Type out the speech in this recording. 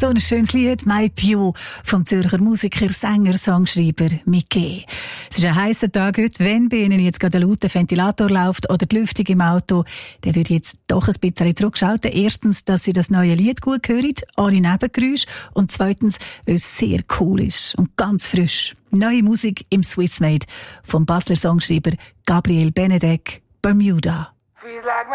So ein schönes Lied, «My Pio», vom Zürcher Musiker, Sänger, Songschreiber Mickey. Es ist ein heisser Tag heute. Wenn bei Ihnen jetzt gerade ein lauter Ventilator läuft oder die Lüftung im Auto, dann würde ich jetzt doch ein bisschen zurückschalten. Erstens, dass Sie das neue Lied gut hören, alle Nebengeräusche. Und zweitens, weil es sehr cool ist und ganz frisch. Neue Musik im Swissmade vom Basler Songschreiber Gabriel Benedek, Bermuda.